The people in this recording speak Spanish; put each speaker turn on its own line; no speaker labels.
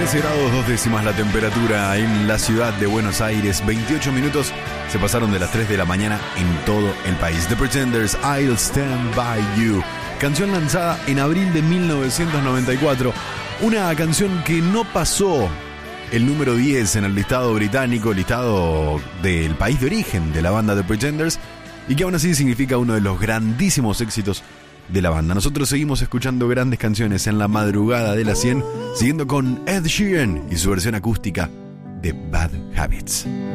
13 grados 2 décimas la temperatura en la ciudad de Buenos Aires. 28 minutos se pasaron de las 3 de la mañana en todo el país. The Pretenders, I'll Stand By You. Canción lanzada en abril de 1994. Una canción que no pasó el número 10 en el listado británico, listado del país de origen de la banda The Pretenders, y que aún así significa uno de los grandísimos éxitos de la banda. Nosotros seguimos escuchando grandes canciones en la madrugada de las 100, siguiendo con Ed Sheeran y su versión acústica de Bad Habits.